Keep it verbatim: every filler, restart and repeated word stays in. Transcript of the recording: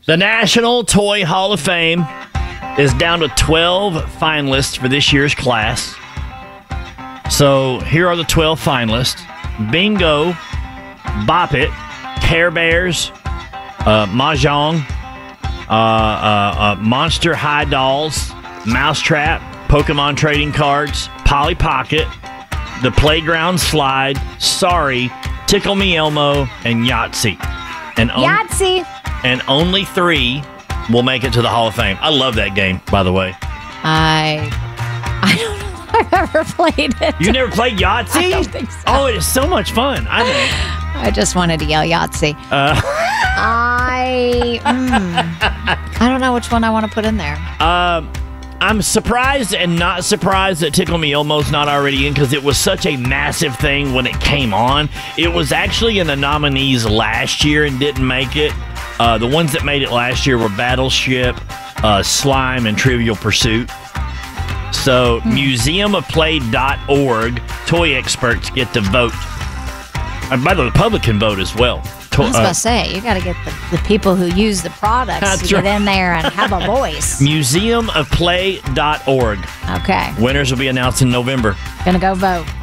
The National Toy Hall of Fame is down to twelve finalists for this year's class. So here are the twelve finalists. Bingo, Bop It, Care Bears, uh, Mahjong, uh, uh, uh, Monster High Dolls, Mousetrap, Pokemon Trading Cards, Polly Pocket, The Playground Slide, Sorry, Tickle Me Elmo, and Yahtzee. And on- Yahtzee! And only three will make it to the Hall of Fame. I love that game, by the way. I I don't know if I've ever played it. You never played Yahtzee? I don't think so. Oh, it is so much fun. I think. I just wanted to yell Yahtzee. Uh, I mm, I don't know which one I want to put in there. uh, I'm surprised and not surprised that Tickle Me Elmo's not already in because it was such a massive thing when it came on. It was actually in the nominees last year and didn't make it. Uh, the ones that made it last year were Battleship, uh, Slime, and Trivial Pursuit. So, Hmm. museum of play dot org toy experts get to vote. And by the way, the public can vote as well. To- I was uh, about to say, you got to get the, the people who use the products That's to right. get in there and have a voice. museum of play dot org. Okay, Winners will be announced in November. gonna go vote.